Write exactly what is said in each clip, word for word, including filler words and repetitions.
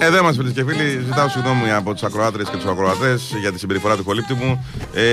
Εδώ είμαστε, φίλες και φίλοι. Ζητάω συγγνώμη από τους ακροάτρες και τους ακροατές για τη συμπεριφορά του κολύπτη μου.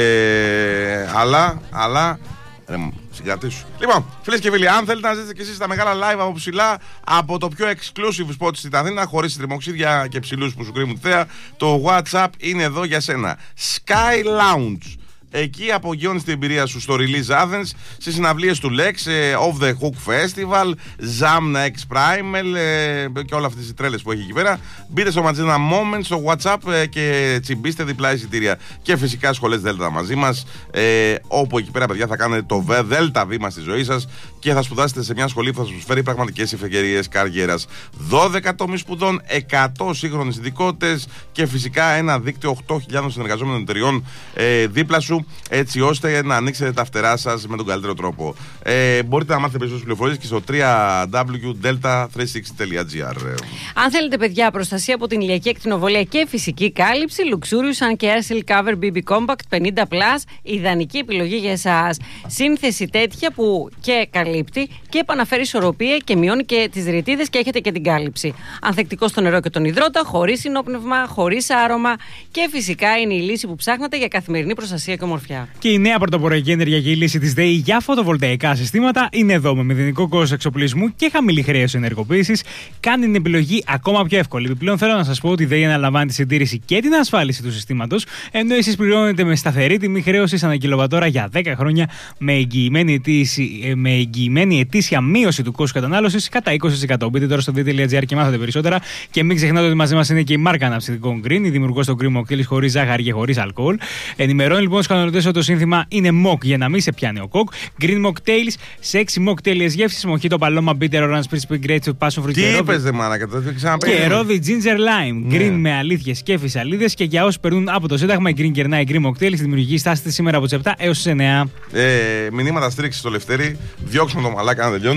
Ε, αλλά, αλλά. Ε, συγκρατήσου. Λοιπόν, φίλες και φίλοι, αν θέλετε να ζείτε και εσείς τα μεγάλα live από ψηλά, από το πιο exclusive spot στην Αθήνα, χωρίς τριμοξίδια και ψηλούς που σου κρύβουν τη θέα, το WhatsApp είναι εδώ για σένα. Sky Lounge. Εκεί απογειώνεις την εμπειρία σου στο Release Athens, στις συναυλίες του Lex, Off the Hook Festival, Zamna X Primal ε, και όλα αυτές οι τρέλες που έχει εκεί πέρα. Μπείτε στο Magenta Moment, στο WhatsApp ε, και τσιμπήστε διπλά εισιτήρια. Και φυσικά σχολές Δέλτα μαζί μας, ε, όπου εκεί πέρα, παιδιά, θα κάνετε το Δέλτα βήμα στη ζωή σας και θα σπουδάσετε σε μια σχολή που θα σας προσφέρει πραγματικές ευκαιρίες καριέρας. δώδεκα τομείς σπουδών, εκατό σύγχρονες ειδικότητες και φυσικά ένα δίκτυο οκτώ χιλιάδων συνεργαζόμενων εταιριών ε, δίπλα σου, έτσι ώστε να ανοίξετε τα φτερά σας με τον καλύτερο τρόπο. Ε, μπορείτε να μάθετε περισσότερες πληροφορίες και στο double-u double-u double-u τελεία delta τριακόσια εξήντα τελεία gr. Αν θέλετε, παιδιά, προστασία από την ηλιακή ακτινοβολία και φυσική κάλυψη, Luxurious Sun Care Silk Cover μπι μπι Compact πενήντα πλας, ιδανική επιλογή για εσάς. Σύνθεση τέτοια που και καλύπτει και επαναφέρει ισορροπία και μειώνει και τις ρητίδες και έχετε και την κάλυψη. Ανθεκτικό στο νερό και τον υδρότα, χωρίς συνόπνευμα, χωρίς άρωμα και φυσικά είναι η λύση που ψάχνατε για καθημερινή προστασία και ομορφιά. Και η νέα πρωτοποριακή ενεργειακή λύση της ΔΕΗ για φωτοβολταϊκά συστήματα είναι εδώ με μηδενικό κόστος εξοπλισμού και χαμηλή χρέωση ενεργοποίησης. Κάνει την επιλογή ακόμα πιο εύκολη. Επιπλέον, θέλω να σας πω ότι η ΔΕΗ αναλαμβάνει τη συντήρηση και την ασφάλιση του συστήματος, ενώ εσείς πληρώνετε με σταθερή τιμή χρέωσης ανά κιλοβατόρα για δέκα χρόνια με εγγυημένη, ετήσι, με εγγυημένη ετήσια μείωση του κόστου κατανάλωσης κατά είκοσι τοις εκατό. Μπείτε τώρα στο βι τελεία τζι άρ και μάθετε περισσότερα. Και μην ξεχνάτε ότι μαζί μας είναι και η μάρκα αναψυκτικών Green, η δημιουργός των Green Mocktails χωρίς ζάχαρη και χωρίς αλκοόλ. Ενημερώνει λοιπόν τους καταναλωτές ότι το σύνθημα είναι mock για να μην σε πιάνει ο κοκ. Green Mocktails σε έξι mocktails γεύσεις: Mojito, Paloma, Bitter, Orange, Spritz, Grapefruit, Passion Fruit. Τι είπες, δε μάνα, και ρόδι Ginger Lime. Green με αλήθειες και φυσαλίδες. Και για όσους περνούν από το Σύνταγμα, η Green κερνάει Green Mocktails. Στη δημιουργική στάση σήμερα από τις επτά έως τις εννιά. Ε, μηνύματα στήριξη στο Λευτέρι. Διώξουμε το μαλάκα να τελειώνει.